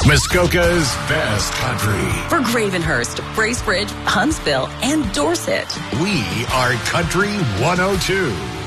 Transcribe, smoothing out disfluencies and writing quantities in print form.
Muskoka's best country. For Gravenhurst, Bracebridge, Huntsville, and Dorset. We are Country 102.